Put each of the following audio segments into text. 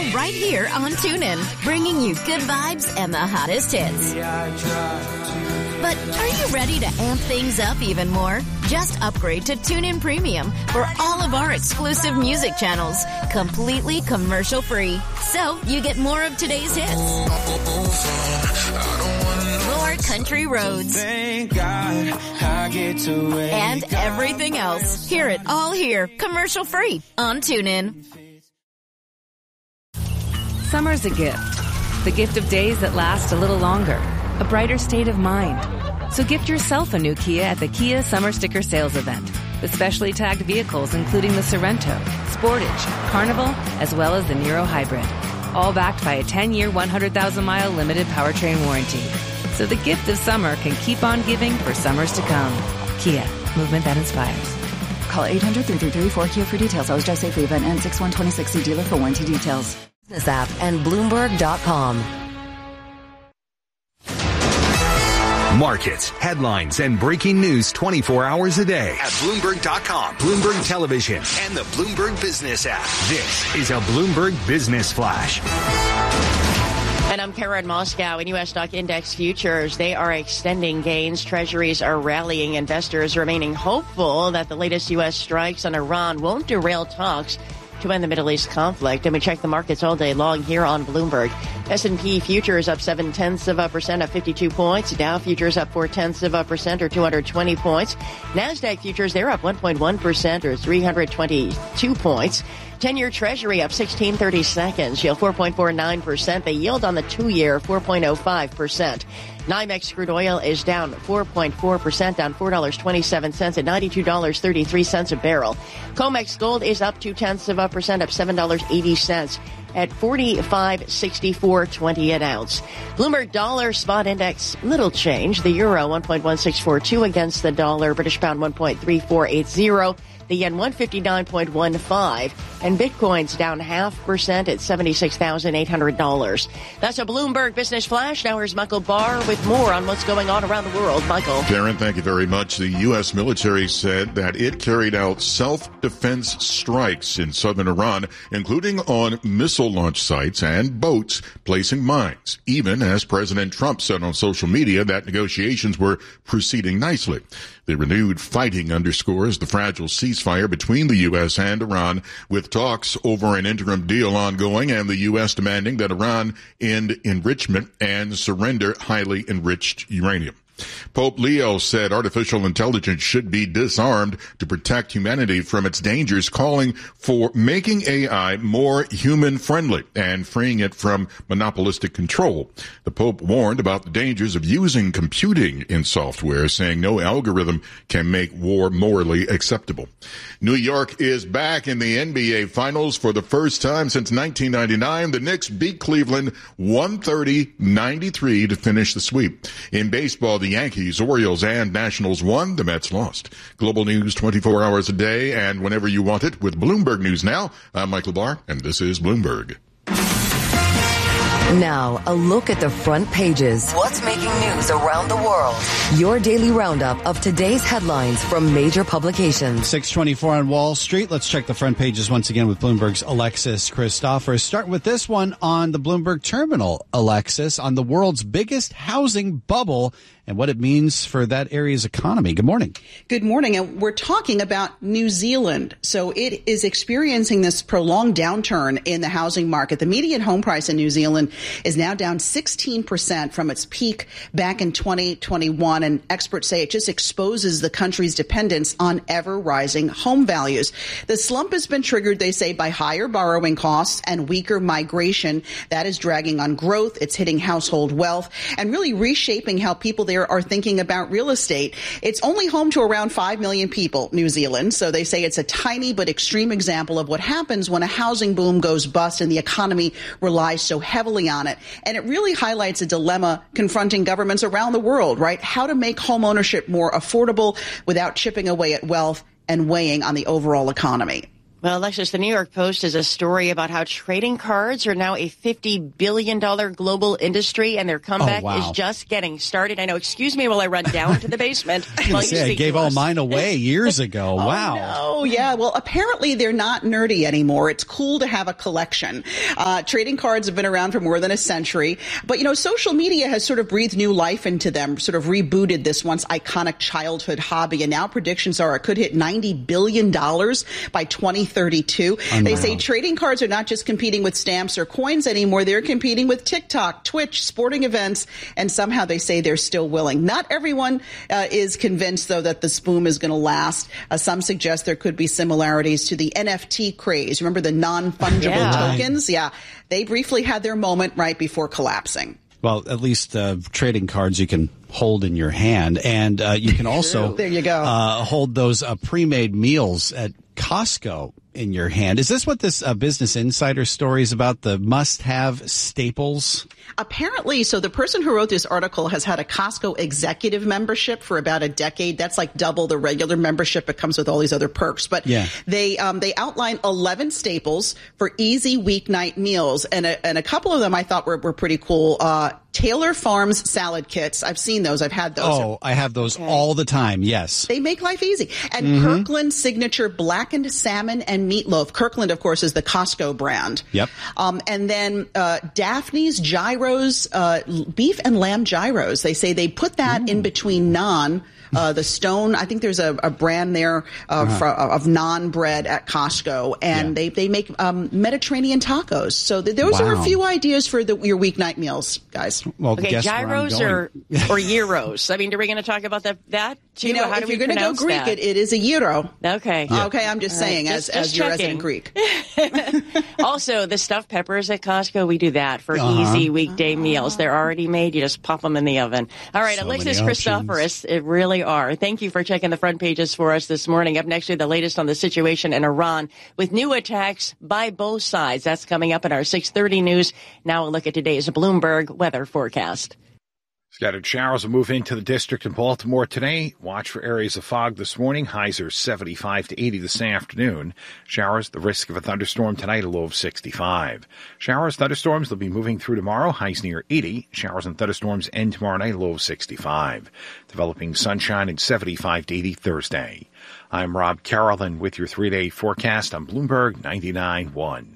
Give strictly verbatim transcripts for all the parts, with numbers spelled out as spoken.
right here on TuneIn, bringing you good vibes and the hottest hits. But are you ready to amp things up even more? Just upgrade to TuneIn Premium for all of our exclusive music channels, completely commercial-free. So you get more of today's hits, more country roads, and everything else. Hear it all here, commercial-free on TuneIn. Summer's a gift. The gift of days that last a little longer. A brighter state of mind. So gift yourself a new Kia at the Kia Summer Sticker Sales Event. With specially tagged vehicles including the Sorrento, Sportage, Carnival, as well as the Niro Hybrid. All backed by a ten-year, one hundred thousand mile limited powertrain warranty. So the gift of summer can keep on giving for summers to come. Kia, movement that inspires. Call eight hundred, three three three, four K I A for details. Always drive safely. Event ends six one twenty-six. See dealer for warranty details. Business app and Bloomberg dot com. Markets, headlines, and breaking news twenty-four hours a day at Bloomberg dot com, Bloomberg Television, and the Bloomberg Business app. This is a Bloomberg Business Flash. And I'm Karen Moscow. In U S stock index futures, they are extending gains. Treasuries are rallying. Investors remaining hopeful that the latest U S strikes on Iran won't derail talks to end the Middle East conflict. And we check the markets all day long here on Bloomberg. S and P futures up seven tenths of a percent at fifty-two points. Dow futures up four tenths of a percent or two hundred twenty points. NASDAQ futures, they're up one point one percent or three hundred twenty-two points. ten-year Treasury up sixteen thirty seconds, yield four point four nine percent. The yield on the two-year, four point oh five percent. NYMEX crude oil is down four point four percent, down four dollars and twenty-seven cents at ninety-two dollars and thirty-three cents a barrel. COMEX gold is up two tenths of a percent, up seven dollars and eighty cents at forty-five sixty-four twenty an ounce. Bloomberg dollar spot index, little change. The euro one point one six four two against the dollar. British pound one point three four eight zero. The yen one fifty-nine point one five, and Bitcoin's down half percent at seventy-six thousand eight hundred dollars. That's a Bloomberg Business Flash. Now here's Michael Barr with more on what's going on around the world. Michael. Karen, thank you very much. The U S military said that it carried out self-defense strikes in southern Iran, including on missile launch sites and boats placing mines, even as President Trump said on social media that negotiations were proceeding nicely. The renewed fighting underscores the fragile ceasefire between the U S and Iran, with talks over an interim deal ongoing and the U S demanding that Iran end enrichment and surrender highly enriched uranium. Pope Leo said artificial intelligence should be disarmed to protect humanity from its dangers, calling for making A I more human-friendly and freeing it from monopolistic control. The Pope warned about the dangers of using computing in software, saying no algorithm can make war morally acceptable. New York is back in the N B A Finals for the first time since nineteen ninety-nine. The Knicks beat Cleveland one thirty ninety-three to finish the sweep. In baseball, the Yankees, Orioles, and Nationals won. The Mets lost. Global news twenty-four hours a day and whenever you want it with Bloomberg News Now. I'm Michael Barr, and this is Bloomberg. Now, a look at the front pages. What's making news around the world? Your daily roundup of today's headlines from major publications. six twenty-four on Wall Street. Let's check the front pages once again with Bloomberg's Alexis Christophers. Start with this one on the Bloomberg Terminal, Alexis, on the world's biggest housing bubble and what it means for that area's economy. Good morning. Good morning. And we're talking about New Zealand. So it is experiencing this prolonged downturn in the housing market. The median home price in New Zealand is now down sixteen percent from its peak back in twenty twenty-one. And experts say it just exposes the country's dependence on ever rising home values. The slump has been triggered, they say, by higher borrowing costs and weaker migration. That is dragging on growth. It's hitting household wealth and really reshaping how people there are thinking about real estate. It's only home to around five million people, New Zealand. So they say it's a tiny but extreme example of what happens when a housing boom goes bust and the economy relies so heavily on it. And it really highlights a dilemma confronting governments around the world, right? How to make home ownership more affordable without chipping away at wealth and weighing on the overall economy. Well, Alexis, the New York Post has a story about how trading cards are now a fifty billion dollars global industry, and their comeback oh, wow. is just getting started. I know, excuse me while I run down to the basement. while you say, I gave all us. mine away years ago. Oh, wow. No, yeah. Well, apparently they're not nerdy anymore. It's cool to have a collection. Uh, trading cards have been around for more than a century. But, you know, social media has sort of breathed new life into them, sort of rebooted this once iconic childhood hobby. And now predictions are it could hit ninety billion dollars by twenty thirty-two. Unreal. They say trading cards are not just competing with stamps or coins anymore. They're competing with TikTok, Twitch, sporting events, and somehow they say they're still willing. Not everyone uh, is convinced, though, that this boom is going to last. Uh, some suggest there could be similarities to the N F T craze. Remember the non-fungible yeah. tokens? Yeah. They briefly had their moment right before collapsing. Well, at least uh, trading cards you can hold in your hand, and uh, you can also there you go. Uh, hold those uh, pre-made meals at Costco in your hand. Is this what this uh, Business Insider story is about, the must-have staples? Apparently, so the person who wrote this article has had a Costco executive membership for about a decade. That's like double the regular membership. It comes with all these other perks. But yeah. they um, they outline eleven staples for easy weeknight meals. And a, and a couple of them I thought were, were pretty cool. Uh, Taylor Farms salad kits. I've seen those. I've had those. Oh, I have those okay. all the time, yes. They make life easy. And mm-hmm. Kirkland Signature blackened salmon and meatloaf. Kirkland, of course, is the Costco brand. Yep. Um, and then uh, Daphne's Gyros, uh, beef and lamb gyros. They say they put that mm. in between naan. Uh, the Stone, I think there's a, a brand there uh, uh-huh. for, of naan bread at Costco, and yeah. they, they make um, Mediterranean tacos. So th- those wow. are a few ideas for the, your weeknight meals, guys. Well, okay, gyros or or gyros? I mean, are we going to talk about that, that too? You know, How if do you're we going to go Greek, it, it is a gyro. Okay. Yeah. Okay, I'm just saying, right. as, just, as just your checking. resident Greek. Also, the stuffed peppers at Costco, we do that for uh-huh. easy weekday uh-huh. meals. They're already made. You just pop them in the oven. All right, so Alexis Christoforous, it really are. Thank you for checking the front pages for us this morning. Up next, the latest on the situation in Iran with new attacks by both sides. That's coming up in our six thirty news. Now a look at today's Bloomberg weather forecast. Scattered showers will move into the district in Baltimore today. Watch for areas of fog this morning. Highs are seventy-five to eighty this afternoon. Showers, the risk of a thunderstorm tonight, a low of sixty-five. Showers, thunderstorms, they'll be moving through tomorrow. Highs near eighty. Showers and thunderstorms end tomorrow night, low of sixty-five. Developing sunshine at seventy-five to eighty Thursday. I'm Rob Carrollton with your three-day forecast on Bloomberg ninety-nine point one.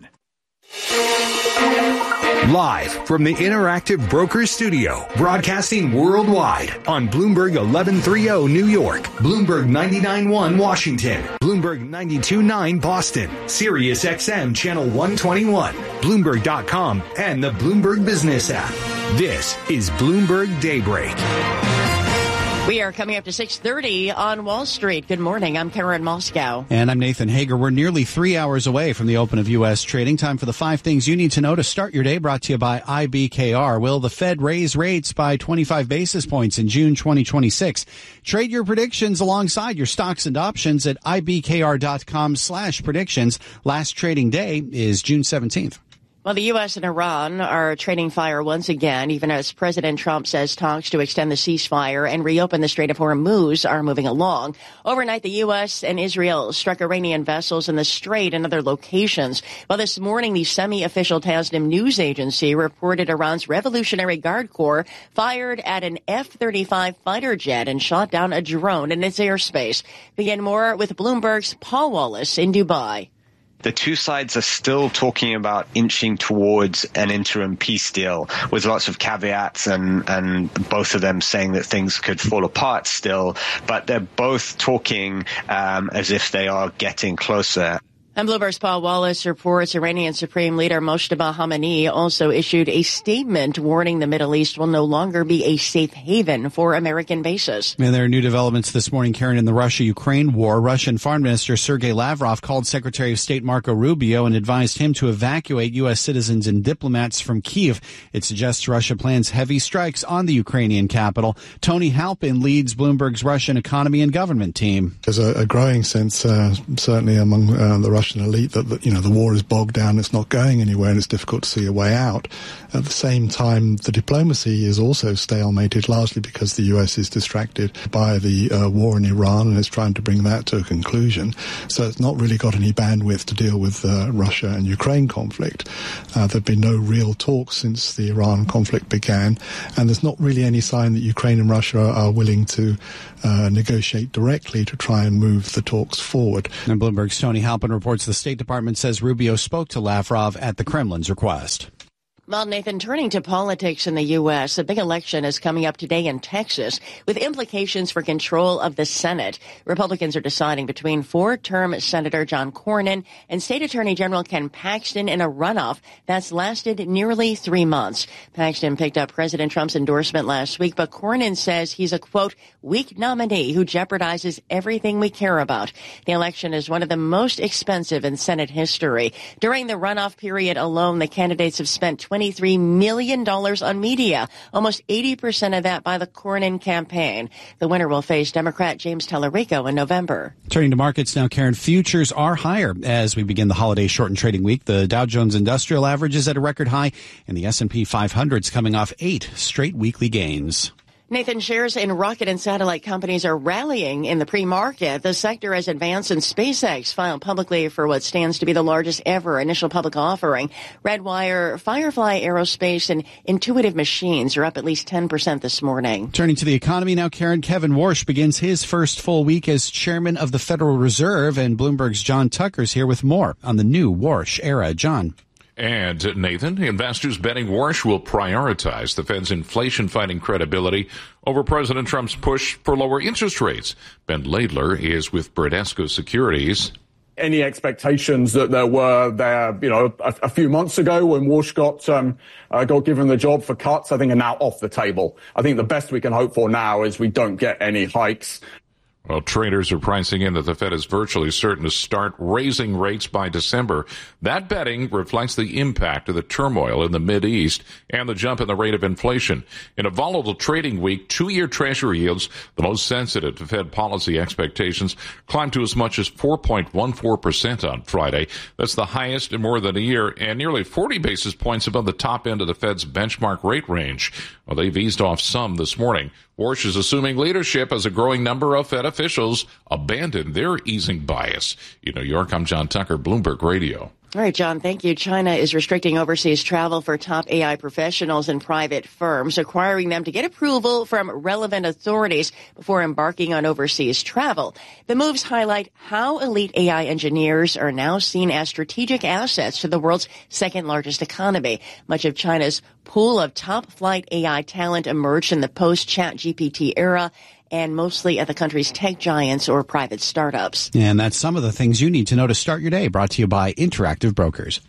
Live from the Interactive Brokers Studio, broadcasting worldwide on Bloomberg eleven thirty New York, Bloomberg ninety-nine point one Washington, Bloomberg ninety-two point nine Boston, Sirius X M Channel one twenty-one, Bloomberg dot com, and the Bloomberg Business app. This is Bloomberg Daybreak. We are coming up to six thirty on Wall Street. Good morning. I'm Karen Moscow. And I'm Nathan Hager. We're nearly three hours away from the open of U S trading. Time for the five things you need to know to start your day, brought to you by I B K R. Will the Fed raise rates by twenty-five basis points in June twenty twenty-six? Trade your predictions alongside your stocks and options at I B K R dot com slash predictions. Last trading day is June seventeenth. Well, the U S and Iran are trading fire once again, even as President Trump says talks to extend the ceasefire and reopen the Strait of Hormuz are moving along. Overnight, the U S and Israel struck Iranian vessels in the Strait and other locations. Well, this morning, the semi-official Tasnim news agency reported Iran's Revolutionary Guard Corps fired at an F thirty-five fighter jet and shot down a drone in its airspace. Begin more with Bloomberg's Paul Wallace in Dubai. The two sides are still talking about inching towards an interim peace deal with lots of caveats and, and both of them saying that things could fall apart still, but they're both talking um, as if they are getting closer. And Bloomberg's Paul Wallace reports Iranian Supreme Leader Mojtaba Khamenei also issued a statement warning the Middle East will no longer be a safe haven for American bases. And there are new developments this morning, Karen, in the Russia-Ukraine war. Russian Foreign Minister Sergei Lavrov called Secretary of State Marco Rubio and advised him to evacuate U S citizens and diplomats from Kyiv. It suggests Russia plans heavy strikes on the Ukrainian capital. Tony Halpin leads Bloomberg's Russian economy and government team. There's a, a growing sense, uh, certainly among uh, the Russian elite that, that, you know, the war is bogged down, it's not going anywhere, and it's difficult to see a way out. At the same time, the diplomacy is also stalemated, largely because the U S is distracted by the uh, war in Iran and is trying to bring that to a conclusion. So it's not really got any bandwidth to deal with uh, Russia and Ukraine conflict. Uh, there have been no real talks since the Iran conflict began, and there's not really any sign that Ukraine and Russia are willing to uh, negotiate directly to try and move the talks forward. And Bloomberg's Tony Halpin reports the State Department says Rubio spoke to Lavrov at the Kremlin's request. Well, Nathan, turning to politics in the U S, a big election is coming up today in Texas with implications for control of the Senate. Republicans are deciding between four-term Senator John Cornyn and State Attorney General Ken Paxton in a runoff that's lasted nearly three months. Paxton picked up President Trump's endorsement last week, but Cornyn says he's a, quote, weak nominee who jeopardizes everything we care about. The election is one of the most expensive in Senate history. During the runoff period alone, the candidates have spent twenty-three million dollars on media, almost eighty percent of that by the Cornyn campaign. The winner will face Democrat James Tallarico in November. Turning to markets now, Karen, futures are higher as we begin the holiday shortened trading week. The Dow Jones Industrial Average is at a record high, and the S and P five hundred is coming off eight straight weekly gains. Nathan, shares in rocket and satellite companies are rallying in the pre-market. The sector has advanced, and SpaceX filed publicly for what stands to be the largest ever initial public offering. Redwire, Firefly Aerospace, and Intuitive Machines are up at least ten percent this morning. Turning to the economy now, Karen, Kevin Warsh begins his first full week as chairman of the Federal Reserve, and Bloomberg's John Tucker's here with more on the new Warsh era. John. And, Nathan, investors betting Warsh will prioritize the Fed's inflation-fighting credibility over President Trump's push for lower interest rates. Ben Laidler is with Bradesco Securities. Any expectations that there were there, you know, a, a few months ago when Warsh got um, uh, got given the job for cuts, I think are now off the table. I think the best we can hope for now is we don't get any hikes. Well, traders are pricing in that the Fed is virtually certain to start raising rates by December. That betting reflects the impact of the turmoil in the Mideast and the jump in the rate of inflation. In a volatile trading week, two-year Treasury yields, the most sensitive to Fed policy expectations, climbed to as much as four point one four percent on Friday. That's the highest in more than a year and nearly forty basis points above the top end of the Fed's benchmark rate range. Well, they've eased off some this morning. Warsh is assuming leadership as a growing number of Fed officials abandon their easing bias. In New York, I'm John Tucker, Bloomberg Radio. All right, John, thank you. China is restricting overseas travel for top A I professionals and private firms, requiring them to get approval from relevant authorities before embarking on overseas travel. The moves highlight how elite A I engineers are now seen as strategic assets to the world's second largest economy. Much of China's pool of top flight A I talent emerged in the post-Chat G P T era, and mostly at the country's tech giants or private startups. And that's some of the things you need to know to start your day, brought to you by Interactive Brokers.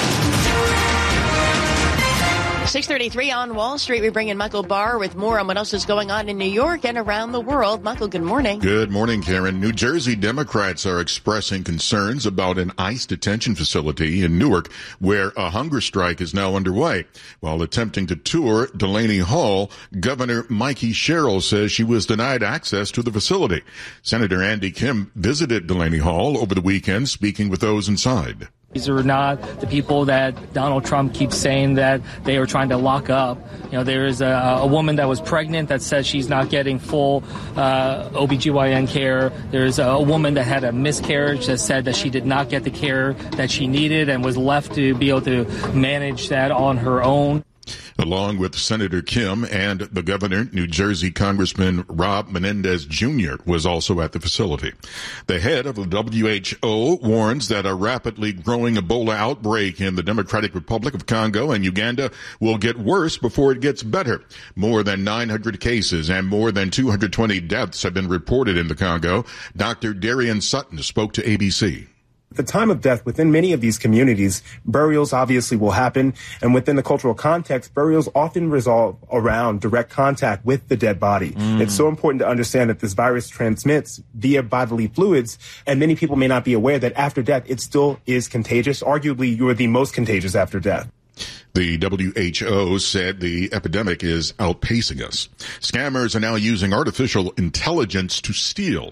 six thirty-three on Wall Street. We bring in Michael Barr with more on what else is going on in New York and around the world. Michael, good morning. Good morning, Karen. New Jersey Democrats are expressing concerns about an ICE detention facility in Newark where a hunger strike is now underway. While attempting to tour Delaney Hall, Governor Mikey Sherrill says she was denied access to the facility. Senator Andy Kim visited Delaney Hall over the weekend, speaking with those inside. These are not the people that Donald Trump keeps saying that they are trying to lock up. You know, there is a, a woman that was pregnant that says she's not getting full uh, O B G Y N care. There's a woman that had a miscarriage that said that she did not get the care that she needed and was left to be able to manage that on her own. Along with Senator Kim and the governor, New Jersey Congressman Rob Menendez Junior was also at the facility. The head of the W H O warns that a rapidly growing Ebola outbreak in the Democratic Republic of Congo and Uganda will get worse before it gets better. More than nine hundred cases and more than two hundred twenty deaths have been reported in the Congo. Doctor Darian Sutton spoke to A B C. At the time of death, within many of these communities, burials obviously will happen. And within the cultural context, burials often resolve around direct contact with the dead body. Mm. It's so important to understand that this virus transmits via bodily fluids. And many people may not be aware that after death, it still is contagious. Arguably, you're the most contagious after death. The W H O said the epidemic is outpacing us. Scammers are now using artificial intelligence to steal.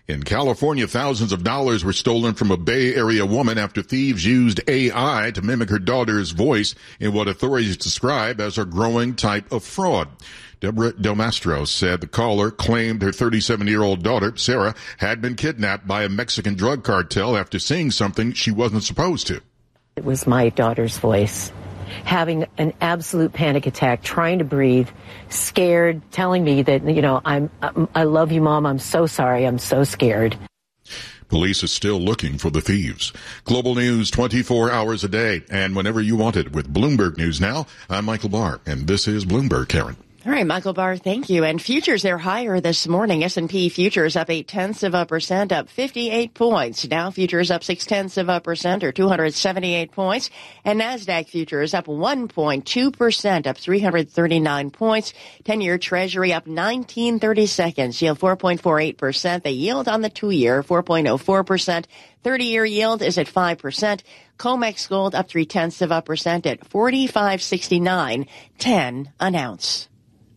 In California, thousands of dollars were stolen from a Bay Area woman after thieves used A I to mimic her daughter's voice in what authorities describe as a growing type of fraud. Deborah Del Mastro said the caller claimed her thirty-seven-year-old daughter, Sarah, had been kidnapped by a Mexican drug cartel after seeing something she wasn't supposed to. It was my daughter's voice, having an absolute panic attack, trying to breathe, scared, telling me that, you know, I'm, I love you, Mom. I'm so sorry. I'm so scared. Police are still looking for the thieves. Global news twenty-four hours a day and whenever you want it with Bloomberg News Now. I'm Michael Barr, and this is Bloomberg, Karen. All right, Michael Barr, thank you. And futures, they're higher this morning. S and P futures up eight tenths of a percent, up fifty-eight points. Dow futures up six tenths of a percent, or two hundred seventy-eight points. And NASDAQ futures up one point two percent, up three hundred thirty-nine points. ten-year Treasury up nineteen thirty-seconds, yield four point four eight percent. The yield on the two-year, four point oh four percent. thirty-year yield is at five percent. COMEX gold up three tenths of a percent at forty-five sixty-nine ten an ounce.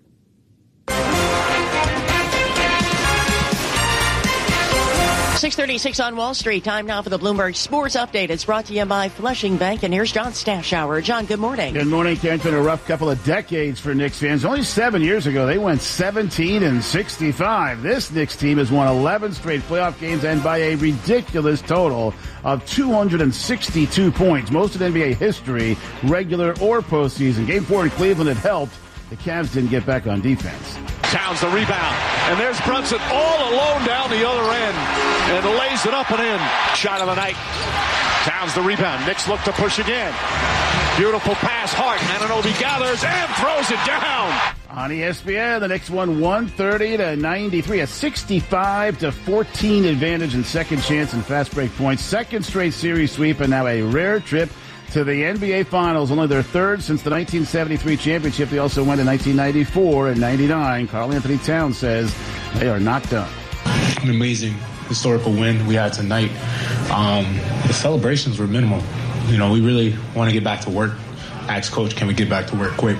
six thirty-six on Wall Street. Time now for the Bloomberg Sports Update. It's brought to you by Flushing Bank. And here's John Stashower. John, good morning. Good morning, Ken. It's been a rough couple of decades for Knicks fans. Only seven years ago, they went seventeen and sixty-five. This Knicks team has won eleven straight playoff games and by a ridiculous total of two hundred sixty-two points. Most of N B A history, regular or postseason. Game four in Cleveland, it helped. The Cavs didn't get back on defense. Towns the rebound, and there's Brunson all alone down the other end, and lays it up and in. Shot of the night. Towns the rebound. Knicks look to push again. Beautiful pass. Hart. Anunoby gathers and throws it down. On E S P N, the Knicks won one thirty to ninety-three, a sixty-five to fourteen advantage in second chance and fast break points. Second straight series sweep, and now a rare trip to the N B A Finals, only their third since the nineteen seventy-three championship. They also went in nineteen ninety-four and ninety-nine. Karl Anthony Towns says they are not done. An amazing historical win we had tonight. Um, the celebrations were minimal. You know, we really want to get back to work. Ask Coach, can we get back to work quick?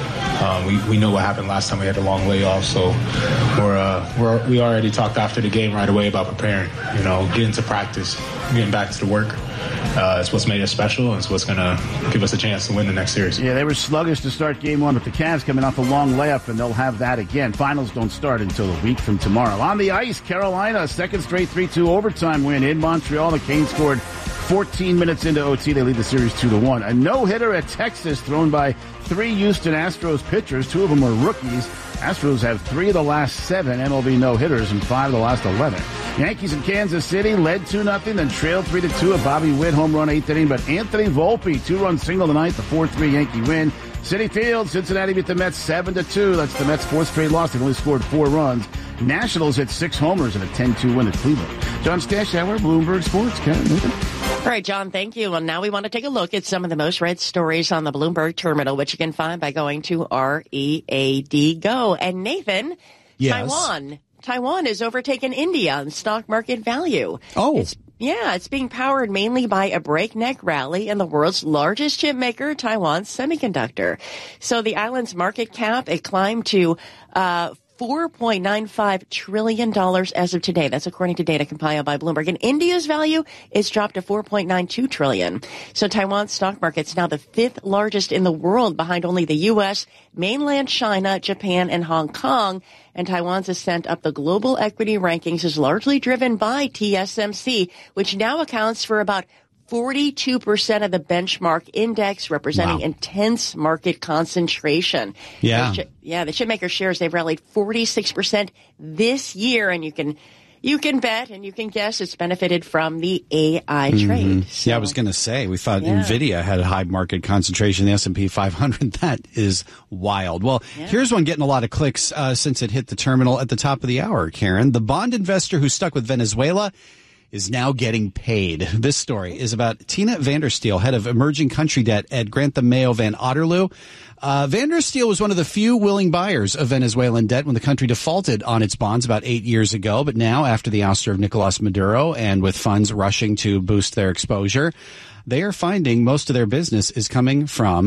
Um, we we know what happened last time we had a long layoff, so we're uh, we're we already talked after the game right away about preparing. You know, getting to practice, getting back to the work. Uh, it's what's made us special, and it's what's going to give us a chance to win the next series. Yeah, they were sluggish to start game one, but the Cavs coming off a long layup, and they'll have that again. Finals don't start until a week from tomorrow. On the ice, Carolina, second straight three two overtime win in Montreal. The Canes scored fourteen minutes into O T. They lead the series two to one. A no-hitter at Texas thrown by three Houston Astros pitchers. Two of them were rookies. Astros have three of the last seven M L B no-hitters and five of the last eleven. Yankees in Kansas City led two nothing, then trailed three to two. A Bobby Witt home run eighth inning, but Anthony Volpe, two-run single tonight, the four three Yankee win. Citi Field, Cincinnati beat the Mets seven to two. That's the Mets' fourth straight loss. They've only scored four runs. Nationals hit six homers in a ten two win at Cleveland. John Stashower, Bloomberg Sports. Karen Newton. All right, John, thank you. Well, now we want to take a look at some of the most read stories on the Bloomberg Terminal, which you can find by going to R E A D Go. And Nathan, yes. Taiwan. Taiwan has overtaken India in stock market value. Oh. It's, yeah, it's being powered mainly by a breakneck rally in the world's largest chip maker, Taiwan Semiconductor. So the island's market cap, it climbed to uh four point nine five trillion dollars as of today. That's according to data compiled by Bloomberg. And India's value is dropped to four point nine two trillion dollars. So Taiwan's stock market's now the fifth largest in the world, behind only the U S, mainland China, Japan, and Hong Kong. And Taiwan's ascent up the global equity rankings is largely driven by T S M C, which now accounts for about forty-two percent of the benchmark index, representing wow. intense market concentration. Yeah. The, yeah, the chipmaker shares, they've rallied forty-six percent this year, and you can you can bet and you can guess it's benefited from the A I mm-hmm. trade. So, yeah, I was going to say, we thought yeah. NVIDIA had a high market concentration in the S and P five hundred. That is wild. Well, yeah. here's one getting a lot of clicks uh, since it hit the terminal at the top of the hour, Karen. The bond investor who stuck with Venezuela is now getting paid. This story is about Tina Vandersteel, head of emerging country debt at Grantham Mayo Van Otterloo. Uh, Vandersteel was one of the few willing buyers of Venezuelan debt when the country defaulted on its bonds about eight years ago. But now, after the ouster of Nicolas Maduro and with funds rushing to boost their exposure, they are finding most of their business is coming from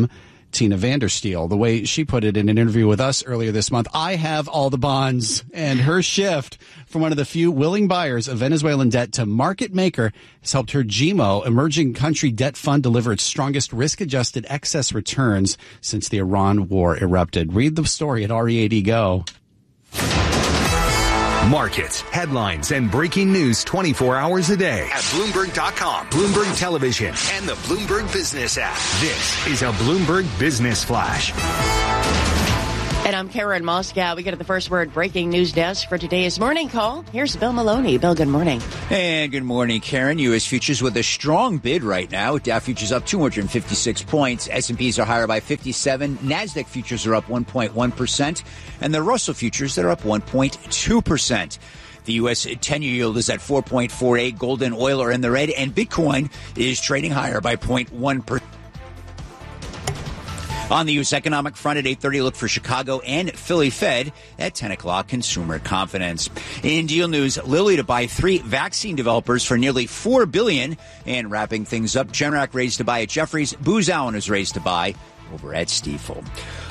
Tina Vandersteel. The way she put it in an interview with us earlier this month, I have all the bonds. And her shift from one of the few willing buyers of Venezuelan debt to market maker has helped her G M O, Emerging Country Debt Fund, deliver its strongest risk-adjusted excess returns since the Iran war erupted. Read the story at R E A D Go. Markets, headlines, and breaking news twenty-four hours a day at Bloomberg dot com, Bloomberg Television, and the Bloomberg Business app. This is a Bloomberg Business Flash. And I'm Karen Moscow. We go to the First Word breaking news desk for today's morning call. Here's Bill Maloney. Bill, good morning. And good morning, Karen. U S futures with a strong bid right now. Dow futures up two hundred fifty-six points. S and P's are higher by fifty-seven. NASDAQ futures are up one point one percent. And the Russell futures that are up one point two percent. The U S ten-year yield is at four point four eight. Gold and oil are in the red. And Bitcoin is trading higher by zero point one percent. On the U S economic front at eight thirty, look for Chicago and Philly Fed. At ten o'clock, consumer confidence. In deal news, Lilly to buy three vaccine developers for nearly four billion dollars. And wrapping things up, Generac raised to buy at Jefferies. Booz Allen is raised to buy over at Stifel.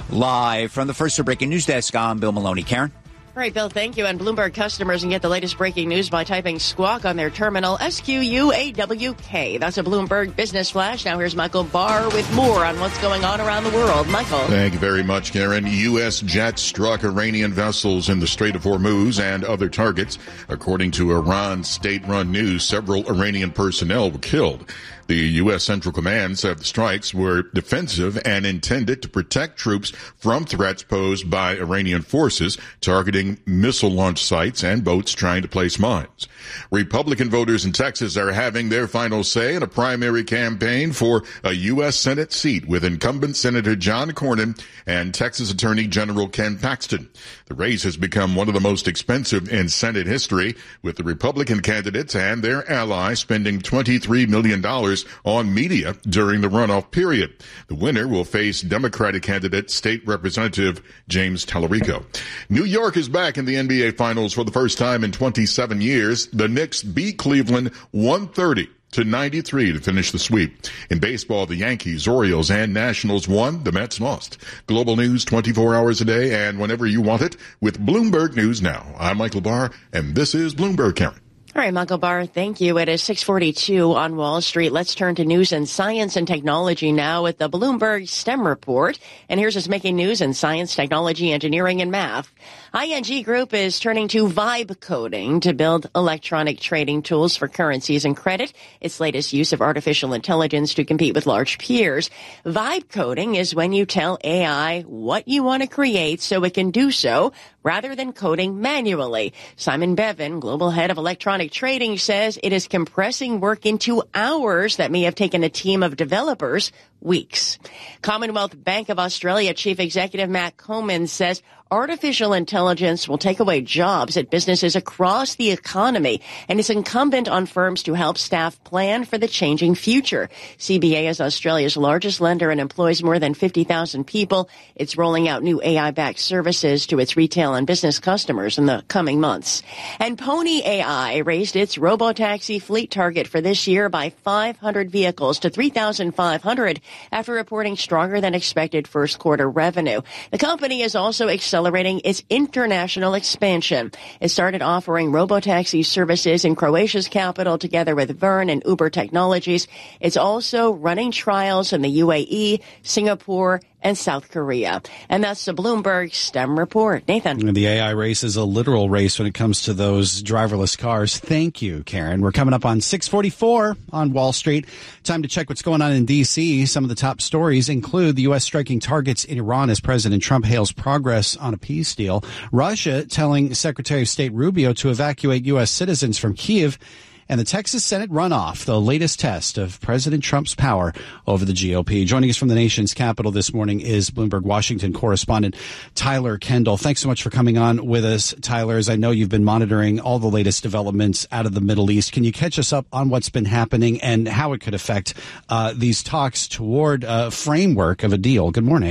Live from the First Breaking News Desk, I'm Bill Maloney. Karen? All right, Bill, thank you. And Bloomberg customers can get the latest breaking news by typing Squawk on their terminal, S Q U A W K. That's a Bloomberg Business Flash. Now here's Michael Barr with more on what's going on around the world. Michael. Thank you very much, Karen. U S jets struck Iranian vessels in the Strait of Hormuz and other targets. According to Iran state-run news, several Iranian personnel were killed. The U S Central Command said the strikes were defensive and intended to protect troops from threats posed by Iranian forces targeting missile launch sites and boats trying to place mines. Republican voters in Texas are having their final say in a primary campaign for a U S Senate seat with incumbent Senator John Cornyn and Texas Attorney General Ken Paxton. The race has become one of the most expensive in Senate history, with the Republican candidates and their allies spending twenty-three million dollars on media during the runoff period. The winner will face Democratic candidate State Representative James Tallarico. New York is back in the N B A Finals for the first time in twenty-seven years. The Knicks beat Cleveland one thirty to ninety-three to finish the sweep. In baseball, the Yankees, Orioles, and Nationals won. The Mets lost. Global news twenty-four hours a day and whenever you want it with Bloomberg News Now. I'm Michael Barr, and this is Bloomberg, Karen. All right, Michael Barr, thank you. It is six forty-two on Wall Street. Let's turn to news and science and technology now with the Bloomberg STEM report. And here's what's making news in science, technology, engineering, and math. I N G Group is turning to vibe coding to build electronic trading tools for currencies and credit, its latest use of artificial intelligence to compete with large peers. Vibe coding is when you tell A I what you want to create so it can do so, rather than coding manually. Simon Bevan, global head of electronic trading, says it is compressing work into hours that may have taken a team of developers weeks. Commonwealth Bank of Australia Chief Executive Matt Coman says artificial intelligence will take away jobs at businesses across the economy, and it's incumbent on firms to help staff plan for the changing future. C B A is Australia's largest lender and employs more than fifty thousand people. It's rolling out new A I-backed services to its retail and business customers in the coming months. And Pony A I raised its robotaxi fleet target for this year by five hundred vehicles to three thousand five hundred after reporting stronger than expected first quarter revenue. The company is also accelerating its international expansion. It started offering robotaxi services in Croatia's capital together with Vern and Uber Technologies. It's also running trials in the U A E, Singapore, and South Korea. And that's the Bloomberg STEM report. Nathan. The A I race is a literal race when it comes to those driverless cars. Thank you, Karen. We're coming up on six forty-four on Wall Street. Time to check what's going on in D C. Some of the top stories include the U S striking targets in Iran as President Trump hails progress on a peace deal. Russia telling Secretary of State Rubio to evacuate U S citizens from Kyiv. And the Texas Senate runoff, the latest test of President Trump's power over the G O P. Joining us from the nation's capital this morning is Bloomberg Washington correspondent Tyler Kendall. Thanks so much for coming on with us, Tyler. As I know you've been monitoring all the latest developments out of the Middle East. Can you catch us up on what's been happening and how it could affect uh, these talks toward a framework of a deal? Good morning.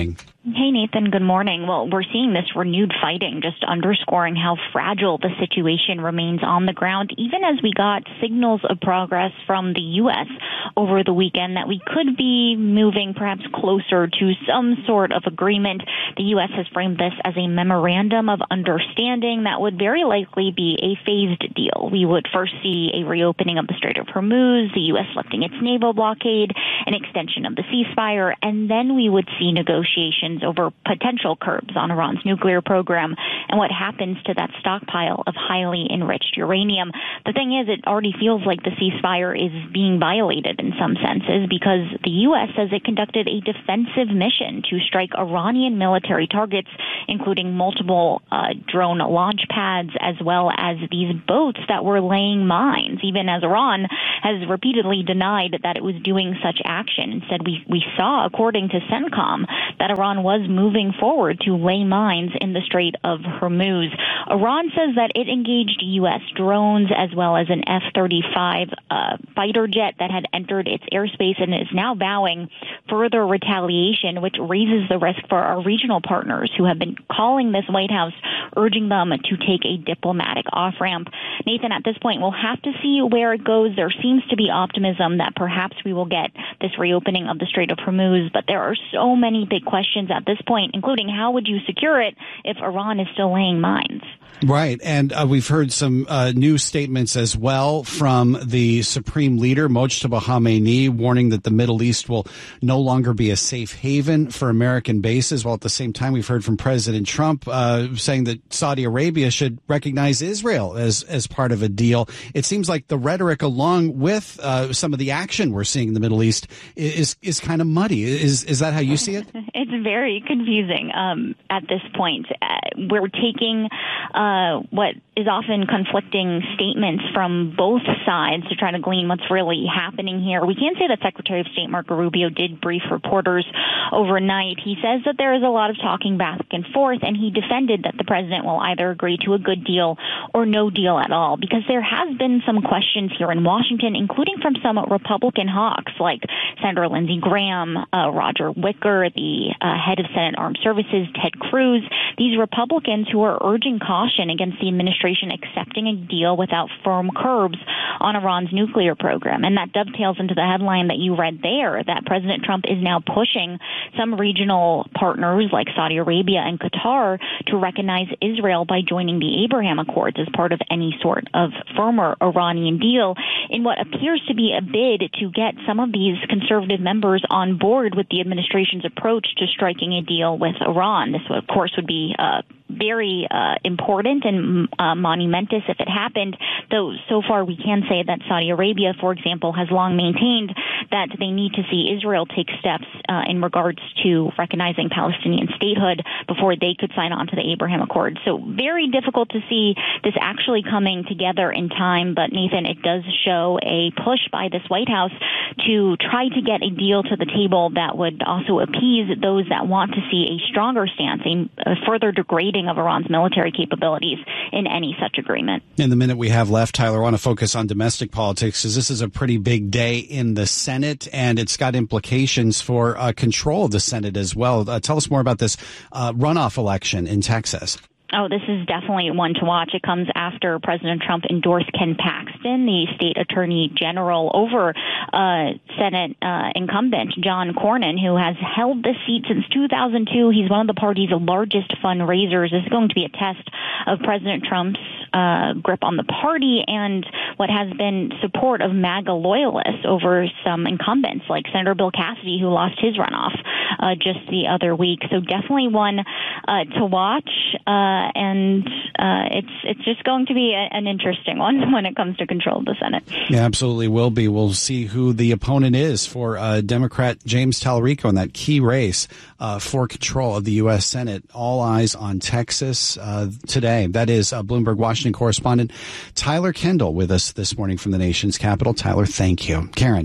Hey, Nathan. Good morning. Well, we're seeing this renewed fighting just underscoring how fragile the situation remains on the ground, even as we got signals of progress from the U S over the weekend that we could be moving perhaps closer to some sort of agreement. The U S has framed this as a memorandum of understanding that would very likely be a phased deal. We would first see a reopening of the Strait of Hormuz, the U S lifting its naval blockade, an extension of the ceasefire, and then we would see negotiations over potential curbs on Iran's nuclear program and what happens to that stockpile of highly enriched uranium. The thing is, it already feels like the ceasefire is being violated in some senses because the U S says it conducted a defensive mission to strike Iranian military targets, including multiple uh, drone launch pads, as well as these boats that were laying mines, even as Iran has repeatedly denied that it was doing such action. Instead, we, we saw, according to CENTCOM, that Iran was moving forward to lay mines in the Strait of Hormuz. Iran says that it engaged U S drones as well as an F thirty-five uh, fighter jet that had entered its airspace and is now vowing further retaliation, which raises the risk for our regional partners who have been calling this White House, urging them to take a diplomatic off-ramp. Nathan, at this point, we'll have to see where it goes. There seems to be optimism that perhaps we will get this reopening of the Strait of Hormuz, but there are so many big questions at this point, including how would you secure it if Iran is still laying mines? Right. And uh, we've heard some uh, new statements as well from the Supreme Leader, Mojtaba Khamenei, warning that the Middle East will no longer be a safe haven for American bases. While at the same time, we've heard from President Trump uh, saying that Saudi Arabia should recognize Israel as, as part of a deal. It seems like the rhetoric, along with uh, some of the action we're seeing in the Middle East, is is kind of muddy. Is, is that how you see it? It's very confusing um, at this point. Uh, we're taking uh, what is often conflicting statements from both sides to try to glean what's really happening here. We can say that Secretary of State Marco Rubio did brief reporters overnight. He says that there is a lot of talking back and forth, and he defended that the president will either agree to a good deal or no deal at all, because there has been some questions here in Washington, including from some Republican hawks like Senator Lindsey Graham, uh, Roger Wicker, the uh, head of Senate Armed Services, Ted Cruz, these Republicans who are urging caution against the administration accepting a deal without firm curbs on Iran's nuclear program. And that dovetails into the headline that you read there, that President Trump is now pushing some regional partners like Saudi Arabia and Qatar to recognize Israel by joining the Abraham Accords as part of any sort of firmer Iranian deal in what appears to be a bid to get some of these conservative members on board with the administration's approach to striking a deal with Iran. This, of course, would be uh, very uh, important and uh, monumentous if it happened, though so far we can say that Saudi Arabia, for example, has long maintained that they need to see Israel take steps uh, in regards to recognizing Palestinian statehood before they could sign on to the Abraham Accords. So very difficult to see this actually coming together in time, but Nathan, it does show a push by this White House to try to get a deal to the table that would also appease those that want to see a stronger stance, a, a further degrading of Iran's military capabilities in any such agreement. In the minute we have left, Tyler, I want to focus on domestic politics because this is a pretty big day in the Senate, and it's got implications for uh, control of the Senate as well. Uh, tell us more about this uh, runoff election in Texas. Oh, this is definitely one to watch. It comes after President Trump endorsed Ken Paxton, the state attorney general, over uh, Senate uh, incumbent John Cornyn, who has held this seat since two thousand two. He's one of the party's largest fundraisers. This is going to be a test of President Trump's uh, grip on the party and what has been support of MAGA loyalists over some incumbents like Senator Bill Cassidy, who lost his runoff uh, just the other week. So definitely one uh, to watch. Uh, Uh, and uh, it's it's just going to be a, an interesting one when it comes to control of the Senate. Yeah, absolutely will be. We'll see who the opponent is for uh, Democrat James Talarico in that key race uh, for control of the U S. Senate. All eyes on Texas uh, today. That is uh, Bloomberg Washington correspondent Tyler Kendall with us this morning from the nation's capital. Tyler, thank you. Karen.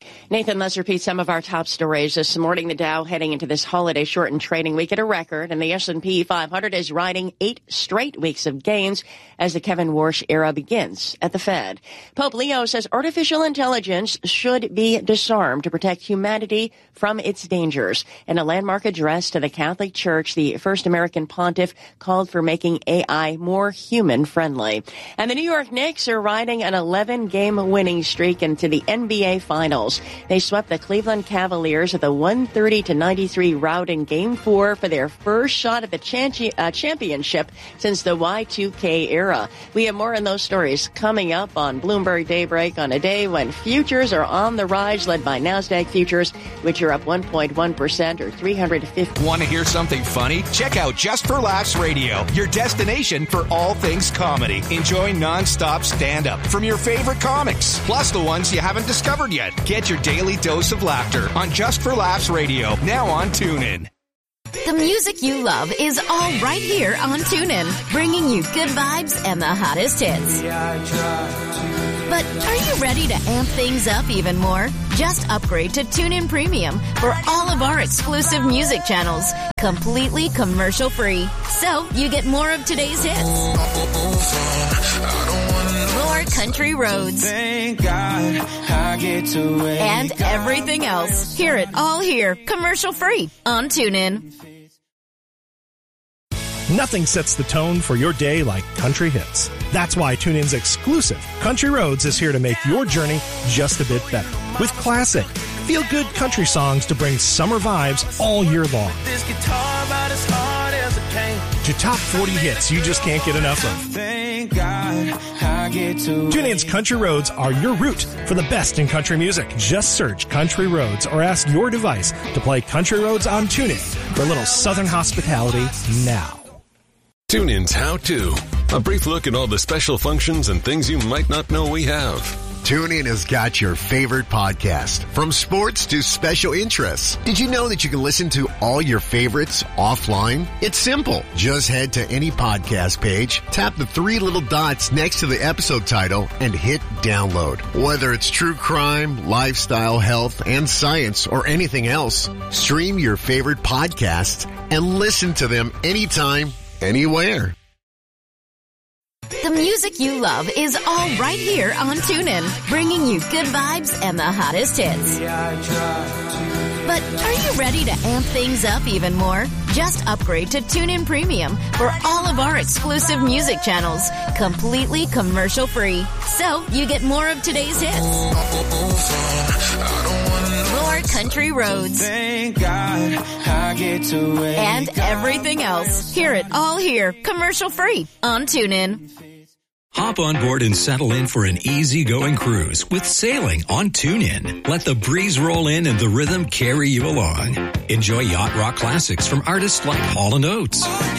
Nathan, let's repeat some of our top stories this morning. The Dow heading into this holiday shortened trading week at a record, and the S and P five hundred is riding eight straight weeks of gains as the Kevin Warsh era begins at the Fed. Pope Leo says artificial intelligence should be disarmed to protect humanity from its dangers. In a landmark address to the Catholic Church, the first American pontiff called for making A I more human-friendly. And the New York Knicks are riding an eleven-game winning streak into the N B A Finals. They swept the Cleveland Cavaliers with a one thirty to ninety-three rout in Game four for their first shot at the champi- uh, championship since the Y two K era. We have more on those stories coming up on Bloomberg Daybreak on a day when futures are on the rise, led by NASDAQ futures, which are up one point one percent or three hundred fifty. Want to hear something funny? Check out Just for Laughs Radio, your destination for all things comedy. Enjoy nonstop stand-up from your favorite comics, plus the ones you haven't discovered yet. Get your daily dose of laughter on Just for Laughs Radio, now on TuneIn. The music you love is all right here on TuneIn, bringing you good vibes and the hottest hits. But are you ready to amp things up even more? Just upgrade to TuneIn Premium for all of our exclusive music channels, completely commercial-free. So you get more of today's hits. More country roads. Thank God I get to and everything else. Hear it all here, commercial-free on TuneIn. Nothing sets the tone for your day like country hits. That's why TuneIn's exclusive Country Roads is here to make your journey just a bit better. With classic, feel-good country songs to bring summer vibes all year long. This guitar about as hard as it came. To top forty hits you just can't get enough of. Thank God I get to TuneIn's Country Roads are your route for the best in country music. Just search Country Roads or ask your device to play Country Roads on TuneIn for a little southern hospitality now. TuneIn's How To. A brief look at all the special functions and things you might not know we have. TuneIn has got your favorite podcast, from sports to special interests. Did you know that you can listen to all your favorites offline? It's simple. Just head to any podcast page, tap the three little dots next to the episode title, and hit download. Whether it's true crime, lifestyle, health, and science, or anything else, stream your favorite podcasts and listen to them anytime, anywhere. The music you love is all right here on TuneIn, bringing you good vibes and the hottest hits. But are you ready to amp things up even more? Just upgrade to TuneIn Premium for all of our exclusive music channels, completely commercial-free. So you get more of today's hits. More country roads. Thank God I get to and everything else. Hear it all here, commercial-free on TuneIn. Hop on board and settle in for an easy-going cruise with sailing on TuneIn. Let the breeze roll in and the rhythm carry you along. Enjoy yacht rock classics from artists like Hall and Oates,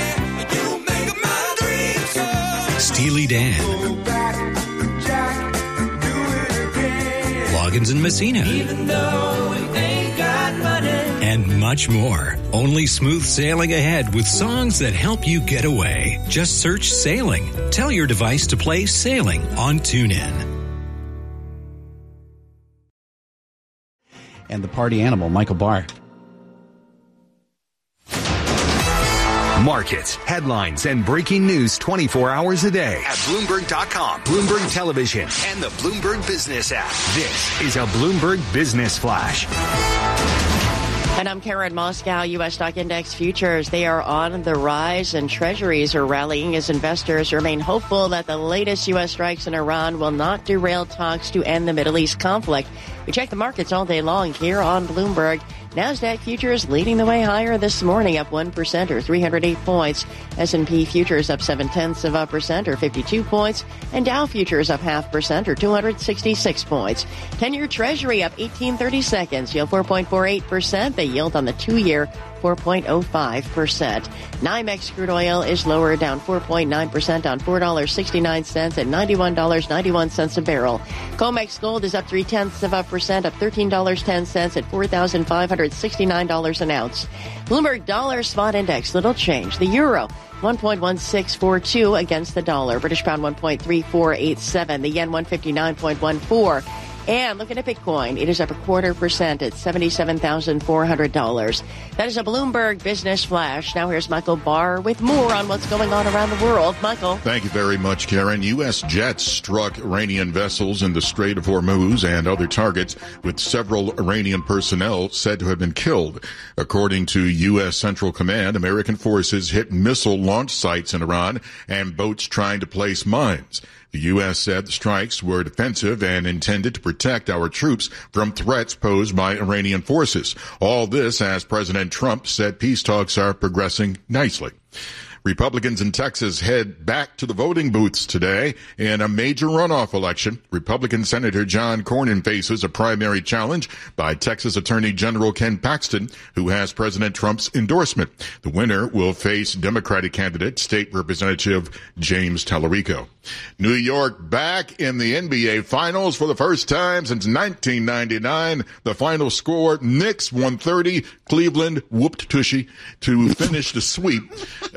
Steely Dan, Loggins and Messina, and much more. Only smooth sailing ahead with songs that help you get away. Just search Sailing. Tell your device to play Sailing on TuneIn. And the party animal, Michael Barr. Markets, headlines, and breaking news twenty-four hours a day at Bloomberg dot com, Bloomberg Television, and the Bloomberg Business app. This is a Bloomberg Business Flash. And I'm Karen Moscow. U S stock index futures, they are on the rise, and treasuries are rallying as investors remain hopeful that the latest U S strikes in Iran will not derail talks to end the Middle East conflict. We check the markets all day long here on Bloomberg. NASDAQ futures leading the way higher this morning, up one percent or three hundred eight points. S and P futures up seven-tenths of a percent or fifty-two points. And Dow futures up half percent or two hundred sixty-six points. ten-year Treasury up eighteen thirty-seconds, yield four point four eight percent. The yield on the two-year, four point oh five percent. NYMEX crude oil is lower, down four point nine percent on four dollars and sixty-nine cents at ninety-one dollars and ninety-one cents a barrel. COMEX gold is up three-tenths of a percent, up thirteen dollars and ten cents at four thousand five hundred sixty-nine dollars an ounce. Bloomberg Dollar Spot Index, little change. The euro, one point one six four two against the dollar. British pound, one point three four eight seven. The yen, one fifty-nine point one four. And looking at Bitcoin, it is up a quarter percent at seventy-seven thousand four hundred dollars. That is a Bloomberg Business Flash. Now here's Michael Barr with more on what's going on around the world. Michael. Thank you very much, Karen. U S jets struck Iranian vessels in the Strait of Hormuz and other targets, with several Iranian personnel said to have been killed. According to U S Central Command, American forces hit missile launch sites in Iran and boats trying to place mines. The U S said the strikes were defensive and intended to protect our troops from threats posed by Iranian forces. All this as President Trump said peace talks are progressing nicely. Republicans in Texas head back to the voting booths today in a major runoff election. Republican Senator John Cornyn faces a primary challenge by Texas Attorney General Ken Paxton, who has President Trump's endorsement. The winner will face Democratic candidate State Representative James Tallarico. New York back in the N B A Finals for the first time since nineteen ninety-nine. The final score, Knicks one thirty, Cleveland whooped Tushy to finish the sweep.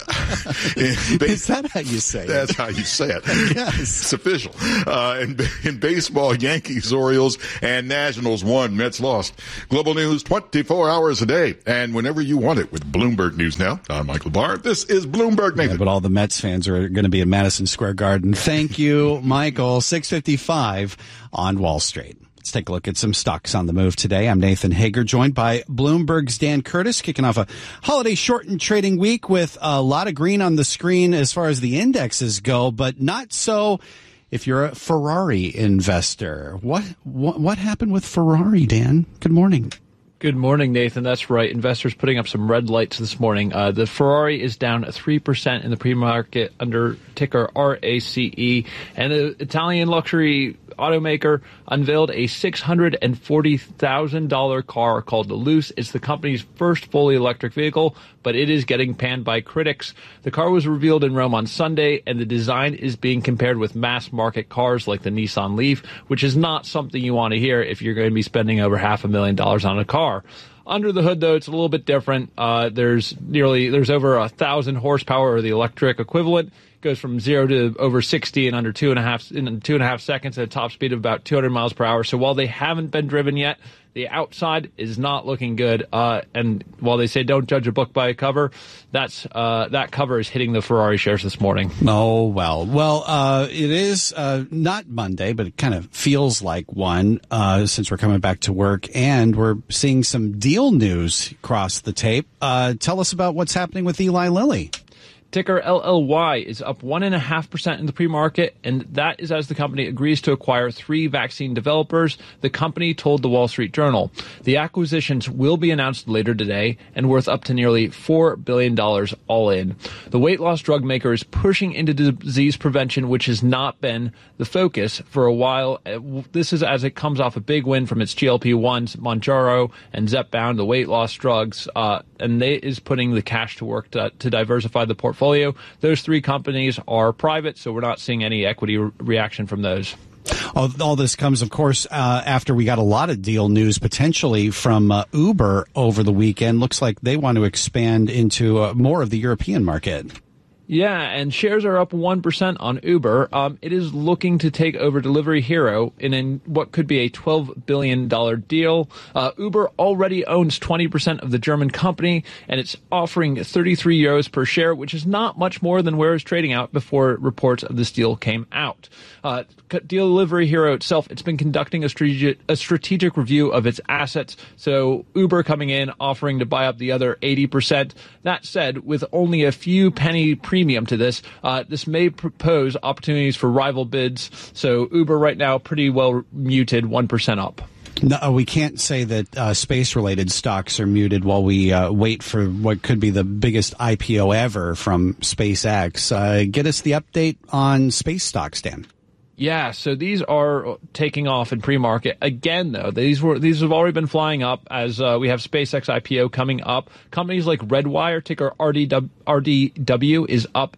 Is that how you say it? That's how you say it. Yes. It's official. Uh, in, in baseball, Yankees, Orioles, and Nationals won. Mets lost. Global news twenty-four hours a day and whenever you want it with Bloomberg News Now. I'm Michael Barr. This is Bloomberg, Nathan. Yeah, but all the Mets fans are going to be in Madison Square Garden. Thank you, Michael. six fifty-five on Wall Street. Let's take a look at some stocks on the move today. I'm Nathan Hager, joined by Bloomberg's Dan Curtis, kicking off a holiday shortened trading week with a lot of green on the screen as far as the indexes go, but not so if you're a Ferrari investor. What what, what happened with Ferrari, Dan? Good morning. Good morning, Nathan. That's right. Investors putting up some red lights this morning. Uh, the Ferrari is down three percent in the pre-market under ticker R A C E. And the Italian luxury automaker unveiled a six hundred forty thousand dollars car called the Luce. It's the company's first fully electric vehicle, but it is getting panned by critics. The car was revealed in Rome on Sunday, and the design is being compared with mass-market cars like the Nissan Leaf, which is not something you want to hear if you're going to be spending over half a million dollars on a car. Under the hood, though, it's a little bit different. Uh, there's nearly there's over a thousand horsepower, or the electric equivalent. Goes from zero to over sixty in under two and a half in two and a half seconds at a top speed of about two hundred miles per hour. So while they haven't been driven yet, the outside is not looking good. Uh, and while they say don't judge a book by a cover, that's uh, that cover is hitting the Ferrari shares this morning. Oh, well. Well, uh, it is uh, not Monday, but it kind of feels like one uh, since we're coming back to work. And we're seeing some deal news across the tape. Uh, tell us about what's happening with Eli Lilly. Ticker L L Y is up one point five percent in the pre-market, and that is as the company agrees to acquire three vaccine developers, the company told the Wall Street Journal. The acquisitions will be announced later today and worth up to nearly four billion dollars all in. The weight loss drug maker is pushing into disease prevention, which has not been the focus for a while. This is as it comes off a big win from its G L P ones, Mounjaro and Zepbound, the weight loss drugs, uh, and they is putting the cash to work to, to diversify the portfolio. Those three companies are private, so we're not seeing any equity re- reaction from those. All, all this comes, of course, uh, after we got a lot of deal news potentially from uh, Uber over the weekend. Looks like they want to expand into uh, more of the European market. Yeah, and shares are up one percent on Uber. Um, it is looking to take over Delivery Hero in, in what could be a twelve billion dollars deal. Uh, Uber already owns twenty percent of the German company, and it's offering thirty-three euros per share, which is not much more than where it's trading out before reports of this deal came out. Uh, Delivery Hero itself, it's been conducting a strategic, a strategic review of its assets. So Uber coming in, offering to buy up the other eighty percent. That said, with only a few penny premium to this, uh, this may propose opportunities for rival bids. So Uber right now pretty well muted, one percent up. No, we can't say that uh, space-related stocks are muted while we uh, wait for what could be the biggest I P O ever from SpaceX. Uh, get us the update on space stocks, Dan. Yeah, so these are taking off in pre-market. Again, though, these were these have already been flying up as uh, we have SpaceX I P O coming up. Companies like Redwire, ticker R D W, R D W, is up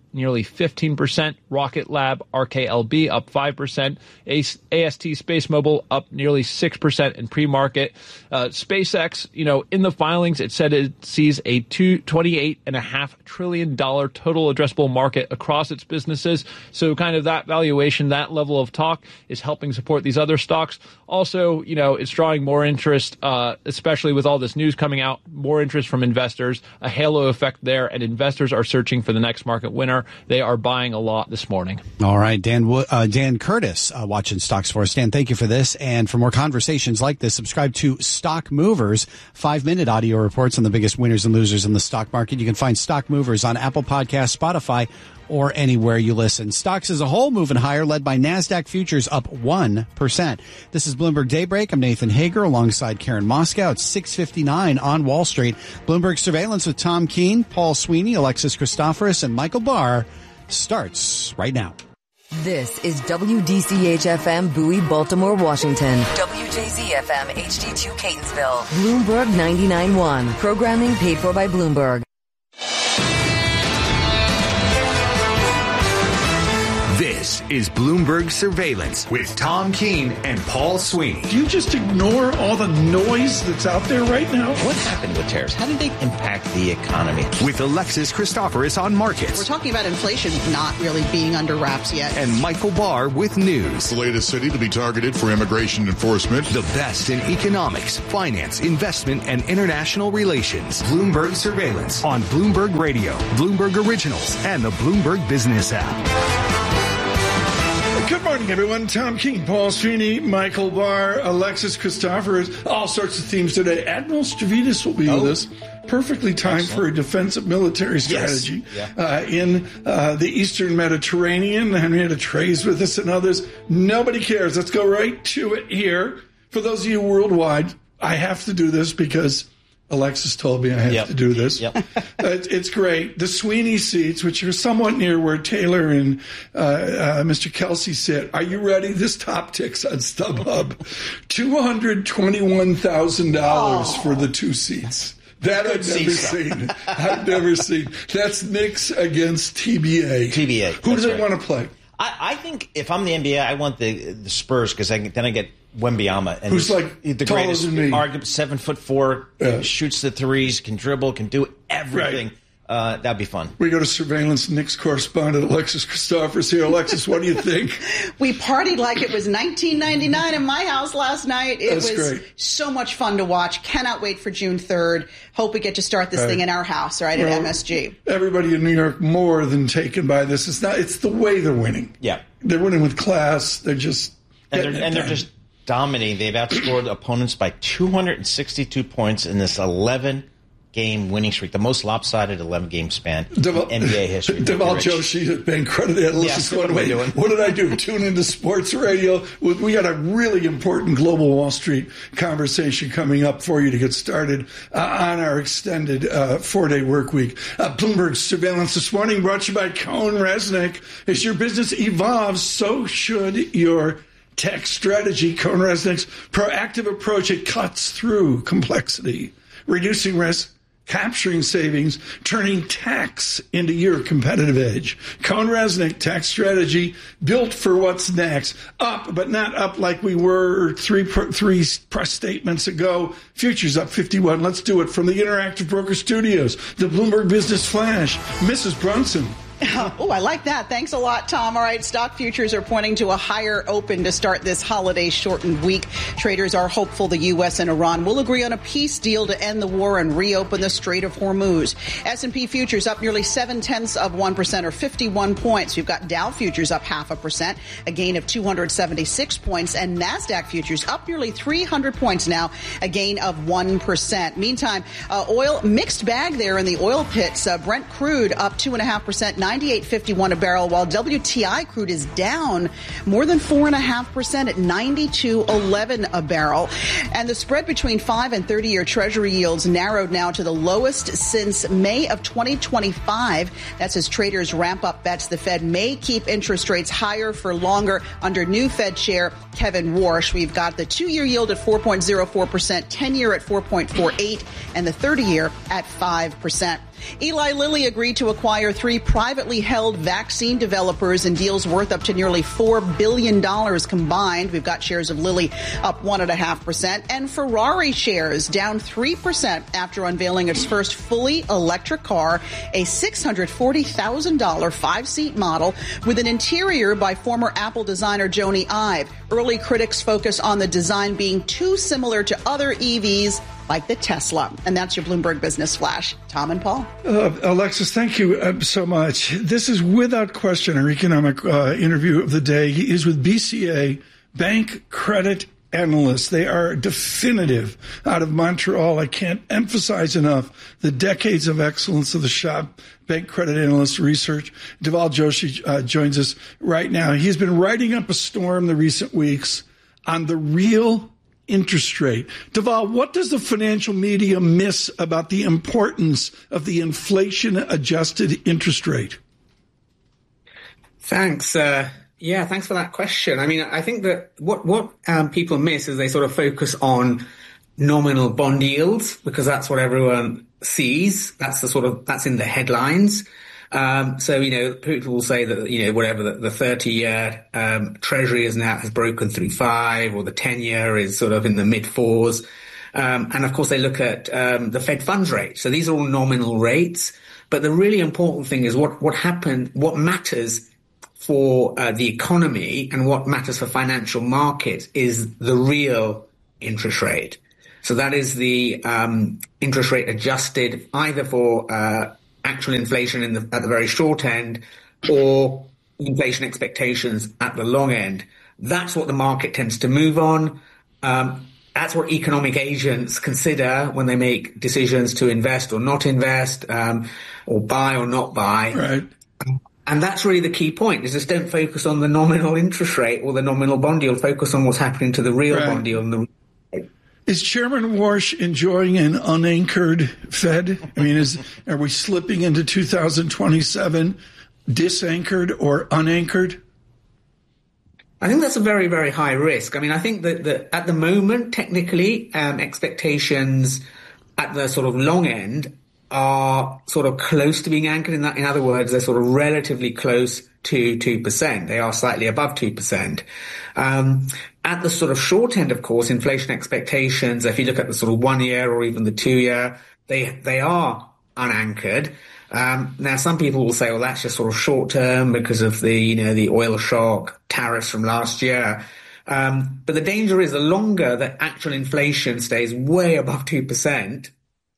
nearly fifteen percent. Rocket Lab, R K L B, up five percent. A S T Space Mobile up nearly six percent in pre-market. Uh, SpaceX, you know, in the filings, it said it sees a twenty-eight point five trillion dollars total addressable market across its businesses. So kind of that valuation, that level of talk is helping support these other stocks. Also, you know, it's drawing more interest, uh, especially with all this news coming out, more interest from investors, a halo effect there, and investors are searching for the next market winner. They are buying a lot this morning. All right, Dan uh, Dan Curtis uh, watching stocks for us. Dan, thank you for this. And for more conversations like this, subscribe to Stock Movers, five-minute audio reports on the biggest winners and losers in the stock market. You can find Stock Movers on Apple Podcasts, Spotify, or anywhere you listen. Stocks as a whole moving higher, led by NASDAQ futures up one percent. This is Bloomberg Daybreak. I'm Nathan Hager alongside Karen Moscow. It's six fifty-nine on Wall Street. Bloomberg Surveillance with Tom Keene, Paul Sweeney, Alexis Christoforous, and Michael Barr starts right now. This is W D C H F M Bowie, Baltimore, Washington. W J Z F M H D two Catonsville. Bloomberg ninety-nine point one. Programming paid for by Bloomberg. This is Bloomberg Surveillance with Tom Keene and Paul Sweeney. Do you just ignore all the noise that's out there right now? What happened with tariffs? How did they impact the economy? With Alexis Christoforous on markets. We're talking about inflation not really being under wraps yet. And Michael Barr with news. The latest city to be targeted for immigration enforcement. The best in economics, finance, investment, and international relations. Bloomberg Surveillance on Bloomberg Radio, Bloomberg Originals, and the Bloomberg Business app. Good morning, everyone. Tom Keene, Paul Sweeney, Michael Barr, Alexis Christoforous. All sorts of themes today. Admiral Stavridis will be oh. with us. Perfectly timed Excellent. for a defensive military strategy yes. yeah. uh, in uh, the Eastern Mediterranean. Henrietta Trey's with us and others. Nobody cares. Let's go right to it here. For those of you worldwide, I have to do this because Alexis told me I have yep. to do this. Yep. it's, it's great. The Sweeney seats, which are somewhat near where Taylor and uh, uh, Mister Kelsey sit. Are you ready? This top ticks on StubHub. two hundred twenty-one thousand dollars oh. for the two seats. That I've never seen. I've never seen. That's Knicks against T B A. T B A. Who do they right. want to play? I, I think if I'm the N B A, I want the the Spurs because then I get Wembanyama, and who's like the taller greatest, than me, arguably seven foot four, yeah. shoots the threes, can dribble, can do everything. Right. Uh, that'd be fun. We go to surveillance Knicks correspondent Alexis Christoforous here. Alexis, what do you think? We partied like it was nineteen ninety-nine in my house last night. It That's was great. So much fun to watch. Cannot wait for June third. Hope we get to start this right. thing in our house, right, well, at M S G. Everybody in New York more than taken by this. It's not. It's the way they're winning. Yeah, they're winning with class. They're just and they're, and they're just dominating. They've outscored opponents by two hundred sixty-two points in this eleven game winning streak, the most lopsided eleven game span Deval, in N B A history. Deval Joshi at Bank Credit Analysis. Yes, what, what, doing? what did I do? Tune into sports radio. We got a really important global Wall Street conversation coming up for you to get started uh, on our extended uh, four-day work week. Uh, Bloomberg Surveillance this morning brought to you by CohnReznick. As your business evolves, so should your tech strategy. CohnReznick's proactive approach, it cuts through complexity, reducing risk, capturing savings, turning tax into your competitive edge. CohnReznick tax strategy built for what's next. Up, but not up like we were three three press statements ago. Futures up fifty-one. Let's do it from the Interactive Broker Studios. The Bloomberg Business Flash. Missus Brunson. Oh, I like that. Thanks a lot, Tom. All right, stock futures are pointing to a higher open to start this holiday shortened week. Traders are hopeful the U S and Iran will agree on a peace deal to end the war and reopen the Strait of Hormuz. S and P futures up nearly seven tenths of one percent or fifty-one points. You've got Dow futures up half a percent, a gain of two hundred seventy-six points, and NASDAQ futures up nearly three hundred points now, a gain of one percent. Meantime, uh, oil mixed bag there in the oil pits. Uh, Brent crude up two point five percent, ninety-eight fifty-one a barrel, while W T I crude is down more than four point five percent at ninety-two eleven a barrel. And the spread between five and thirty-year Treasury yields narrowed now to the lowest since May of twenty twenty-five. That's as traders ramp up bets the Fed may keep interest rates higher for longer under new Fed Chair Kevin Warsh. We've got the two-year yield at four point oh four percent, ten-year at four point four eight, and the thirty-year at five percent. Eli Lilly agreed to acquire three privately held vaccine developers in deals worth up to nearly four billion dollars combined. We've got shares of Lilly up one point five percent and Ferrari shares down three percent after unveiling its first fully electric car, a six hundred forty thousand dollars five-seat model with an interior by former Apple designer Jony Ive. Early critics focus on the design being too similar to other E Vs like the Tesla. And that's your Bloomberg Business Flash. Tom and Paul. Uh, Alexis, thank you uh, so much. This is without question our economic uh, interview of the day. He is with B C A, Bank Credit Analysts. They are definitive out of Montreal. I can't emphasize enough the decades of excellence of the shop. Bank Credit Analyst Research. Dhaval Joshi uh, joins us right now. He's been writing up a storm the recent weeks on the real interest rate. Dhaval, what does the financial media miss about the importance of the inflation-adjusted interest rate? Thanks. Uh, yeah, thanks for that question. I mean, I think that what, what um, people miss is they sort of focus on nominal bond yields because that's what everyone sees. That's the sort of, that's in the headlines. Um, so, you know, people will say that, you know, whatever the, the thirty year, um, treasury is now has broken through five, or the ten year is sort of in the mid fours. Um, and of course they look at, um, the Fed funds rate. So these are all nominal rates. But the really important thing is what, what happened, what matters for uh, the economy and what matters for financial markets is the real interest rate. So that is the, um, interest rate adjusted either for, uh, actual inflation in the, at the very short end or inflation expectations at the long end. That's what the market tends to move on. Um, that's what economic agents consider when they make decisions to invest or not invest, um, or buy or not buy. Right. And that's really the key point, is just don't focus on the nominal interest rate or the nominal bond yield. Focus on what's happening to the real right. bond yield and the Is Chairman Warsh enjoying an unanchored Fed? I mean, is are we slipping into two thousand twenty-seven disanchored or unanchored? I think that's a very, very high risk. I mean, I think that, that at the moment, technically, um, expectations at the sort of long end are sort of close to being anchored. In that, in other words, they're sort of relatively close to two percent. They are slightly above two percent. Um, at the sort of short end, of course, inflation expectations, if you look at the sort of one year or even the two year, they, they are unanchored. Um, now some people will say, well, that's just sort of short term because of the, you know, the oil shock, tariffs from last year. Um, but the danger is the longer that actual inflation stays way above two percent,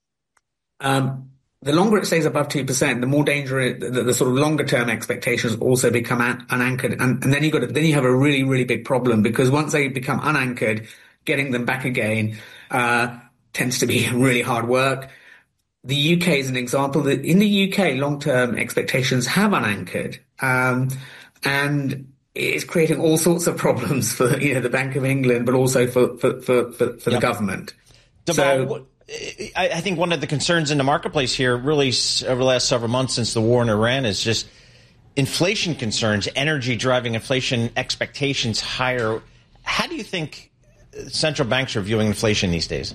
um, the longer it stays above two percent, the more dangerous, the, the sort of longer term expectations also become un- unanchored. And, and then you got to, then you have a really, really big problem because once they become unanchored, getting them back again, uh, tends to be really hard work. The U K is an example that in the U K, long term expectations have unanchored. Um, and it's creating all sorts of problems for, you know, the Bank of England, but also for, for, for, for, for yep. the government. Dhaval, so, I think one of the concerns in the marketplace here really over the last several months since the war in Iran is just inflation concerns, energy driving inflation expectations higher. How do you think central banks are viewing inflation these days?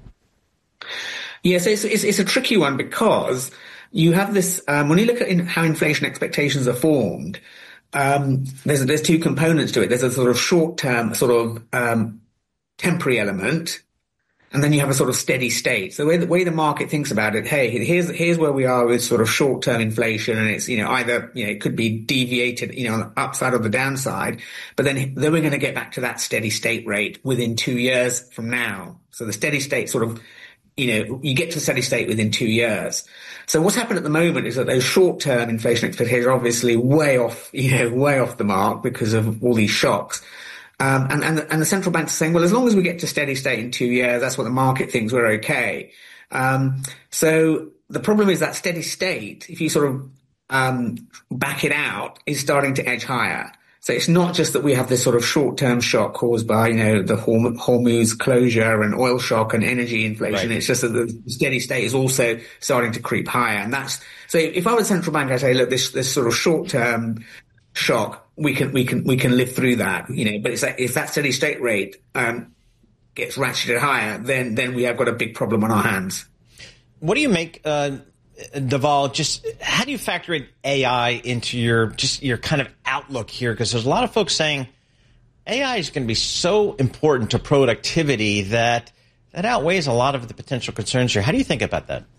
Yes, it's, it's, it's a tricky one because you have this, um, when you look at in how inflation expectations are formed, um, there's, there's two components to it. There's a sort of short-term, sort of um, temporary element, and then you have a sort of steady state. So the way the, way the market thinks about it, hey, here's here's where we are with sort of short-term inflation, and it's, you know, either, you know, it could be deviated, you know, on the upside or the downside, but then then we're going to get back to that steady state rate within two years from now. So the steady state sort of, you know, you get to steady state within two years. So what's happened at the moment is that those short-term inflation expectations are obviously way off, you know, way off the mark because of all these shocks. Um, and, and, and the central banks are saying, well, as long as we get to steady state in two years, that's what the market thinks, we're okay. Um, so the problem is that steady state, if you sort of, um, back it out, is starting to edge higher. So it's not just that we have this sort of short-term shock caused by, you know, the Hormuz closure and oil shock and energy inflation. Right. It's just that the steady state is also starting to creep higher. And that's, so if I was a central bank, I'd say, look, this, this sort of short-term shock, we can, we can, we can live through that, you know, but it's like, if that steady state rate, um, gets ratcheted higher, then, then we have got a big problem on our hands. What do you make, uh, Deval, just how do you factor in A I into your just your kind of outlook here? Because there's a lot of folks saying A I is going to be so important to productivity that that outweighs a lot of the potential concerns here. How do you think about that?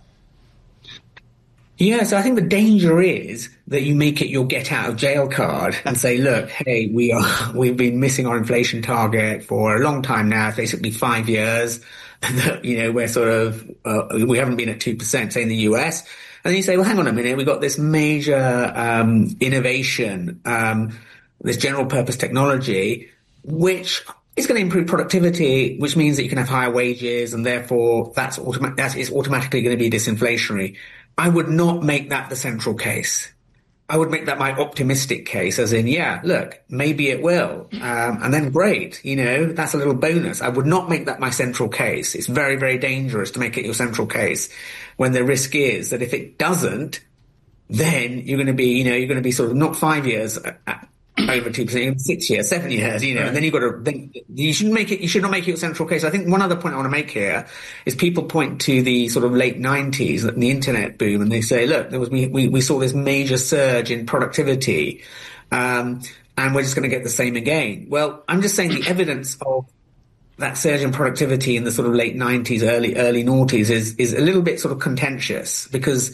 Yeah, so I think the danger is that you make it your get out of jail card and say, look, hey, we are, we've been missing our inflation target for a long time now, basically five years. And, you know, we're sort of, uh, we haven't been at two percent, say in the U S. And then you say, well, hang on a minute, we've got this major, um, innovation, um, this general purpose technology, which is going to improve productivity, which means that you can have higher wages, and therefore that's automa- that is automatically going to be disinflationary. I would not make that the central case. I would make that my optimistic case, as in, yeah, look, maybe it will. Um, and then great, you know, that's a little bonus. I would not make that my central case. It's very, very dangerous to make it your central case when the risk is that if it doesn't, then you're going to be, you know, you're going to be sort of not five years at, over two percent, six years, seven years, you know, right. And then you've got to, then you shouldn't make it, you should not make it your central case. I think one other point I want to make here is people point to the sort of late nineties, the internet boom, and they say, look, there was, we, we, we saw this major surge in productivity, um, and we're just going to get the same again. Well, I'm just saying the evidence of that surge in productivity in the sort of late nineties, early, early noughties is, is a little bit sort of contentious because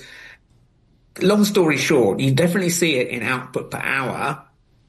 long story short, you definitely see it in output per hour.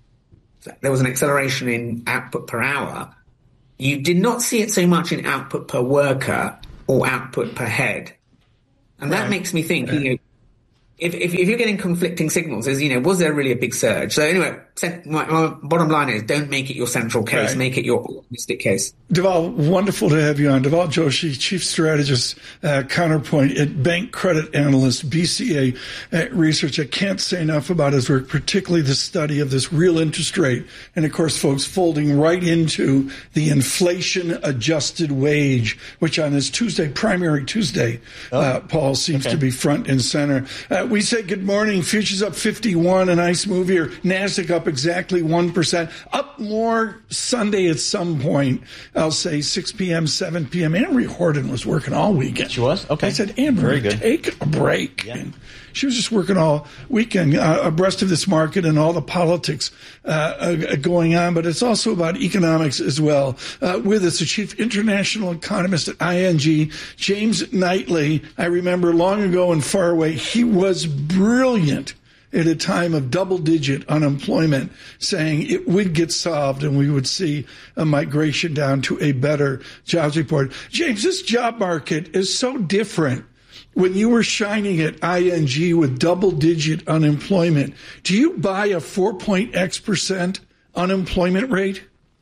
There was an acceleration in output per hour. You did not see it so much in output per worker or output per head. And that right. makes me think, you know, if, if, if you're getting conflicting signals, is, you know, was there really a big surge? So anyway, my, my bottom line is don't make it your central case, right. Make it your optimistic case. Deval, wonderful to have you on. Deval Joshi, Chief Strategist, uh, Counterpoint at Bank Credit Analyst, B C A uh, Research. I can't say enough about his work, particularly the study of this real interest rate. And of course, folks, folding right into the inflation-adjusted wage, which on this Tuesday, Primary Tuesday, oh. uh, Paul, seems okay. to be front and center. Uh, we say good morning. Futures up fifty-one, a nice move here. NASDAQ up exactly one percent. Up more Sunday at some point. I'll say six p.m., seven p.m. Amory Horton was working all weekend. She was? Okay. I said, Amory, take a break. Yeah. And she was just working all weekend uh, abreast of this market and all the politics uh, uh, going on. But it's also about economics as well. Uh, with us, the chief international economist at I N G, James Knightley. I remember long ago and far away, he was brilliant at a time of double-digit unemployment, saying it would get solved and we would see a migration down to a better jobs report. James, this job market is so different. When you were shining at I N G with double-digit unemployment, do you buy a four point X percent unemployment rate?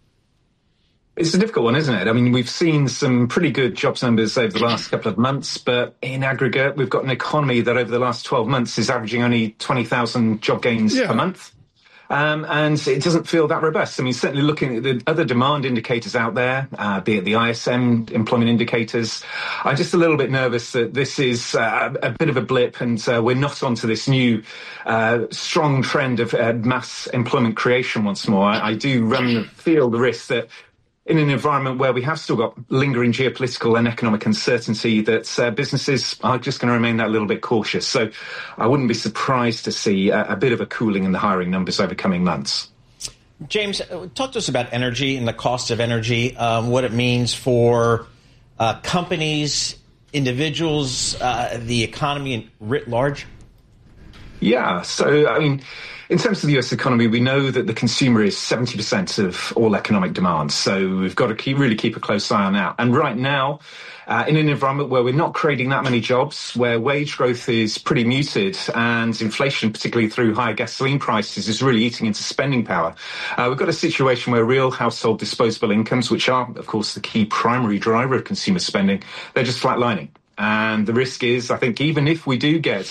It's a difficult one, isn't it? I mean, we've seen some pretty good jobs numbers over the last couple of months, but in aggregate, we've got an economy that over the last twelve months is averaging only twenty thousand job gains yeah. per month. Um, and it doesn't feel that robust. I mean, certainly looking at the other demand indicators out there, uh, be it the I S M employment indicators, I'm just a little bit nervous that this is uh, a bit of a blip and uh, we're not onto this new uh, strong trend of uh, mass employment creation once more. I, I do run feel the risk that in an environment where we have still got lingering geopolitical and economic uncertainty, that uh, businesses are just going to remain that little bit cautious. So I wouldn't be surprised to see a, a bit of a cooling in the hiring numbers over coming months. James, talk to us about energy and the cost of energy, um, what it means for uh, companies, individuals, uh, the economy writ large. Yeah, so, I mean, in terms of the U S economy, we know that the consumer is seventy percent of all economic demand. So we've got to keep, really keep a close eye on that. And right now, uh, in an environment where we're not creating that many jobs, where wage growth is pretty muted and inflation, particularly through higher gasoline prices, is really eating into spending power, uh, we've got a situation where real household disposable incomes, which are, of course, the key primary driver of consumer spending, they're just flatlining. And the risk is, I think, even if we do get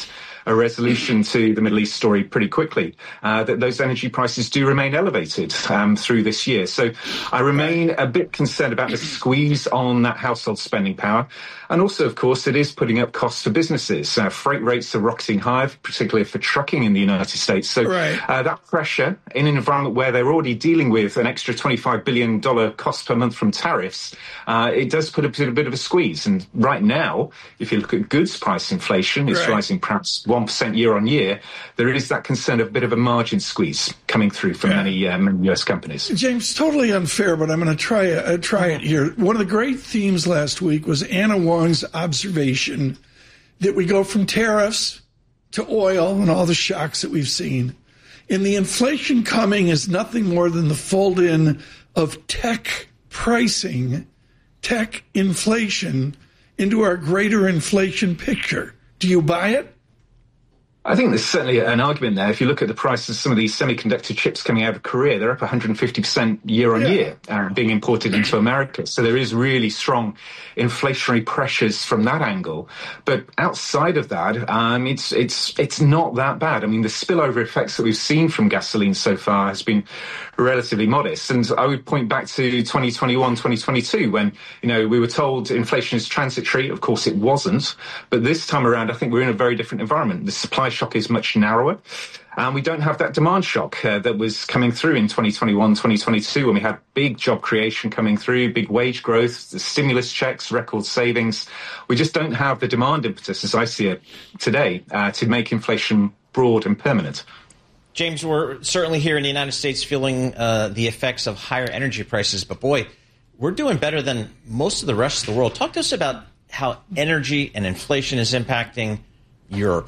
a resolution to the Middle East story pretty quickly, uh, that those energy prices do remain elevated um, through this year. So I remain a bit concerned about the squeeze on that household spending power. And also, of course, it is putting up costs for businesses. Uh, freight rates are rocketing high, particularly for trucking in the United States. So right. uh, that pressure in an environment where they're already dealing with an extra twenty-five billion dollars cost per month from tariffs, uh, it does put a bit, a bit of a squeeze. And right now, if you look at goods price inflation, it's right. rising perhaps one percent year on year. There is that concern of a bit of a margin squeeze coming through from yeah. many um, U S companies. James, totally unfair, but I'm going to try, uh, try it here. One of the great themes last week was Anna Wong's observation that we go from tariffs to oil and all the shocks that we've seen. And the inflation coming is nothing more than the fold-in of tech pricing, tech inflation, into our greater inflation picture. Do you buy it? I think there's certainly an argument there. If you look at the price of some of these semiconductor chips coming out of Korea, they're up one hundred fifty percent year on yeah. year, uh, being imported into America. So there is really strong inflationary pressures from that angle. But outside of that, um, it's it's it's not that bad. I mean, the spillover effects that we've seen from gasoline so far has been relatively modest. And I would point back to twenty twenty-one, twenty twenty-two, when, you know, we were told inflation is transitory. Of course, it wasn't. But this time around, I think we're in a very different environment. The supply shock is much narrower. And we don't have that demand shock uh, that was coming through in twenty twenty-one, twenty twenty-two, when we had big job creation coming through, big wage growth, the stimulus checks, record savings. We just don't have the demand impetus, as I see it today, uh, to make inflation broad and permanent. James, we're certainly here in the United States feeling uh, the effects of higher energy prices, but boy, we're doing better than most of the rest of the world. Talk to us about how energy and inflation is impacting Europe.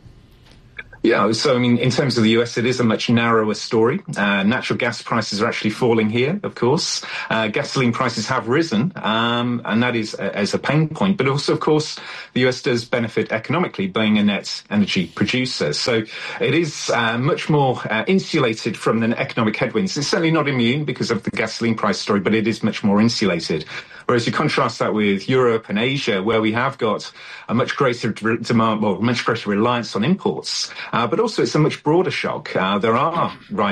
Yeah, so I mean, in terms of the U S, it is a much narrower story. Uh, natural gas prices are actually falling here, of course. Uh, gasoline prices have risen, um, and that is a, as a pain point. But also, of course, the U S does benefit economically, being a net energy producer. So it is uh, much more uh, insulated from the economic headwinds. It's certainly not immune because of the gasoline price story, but it is much more insulated. Whereas you contrast that with Europe and Asia, where we have got a much greater demand, well, much greater reliance on imports. Uh, but also it's a much broader shock. Uh, there are rising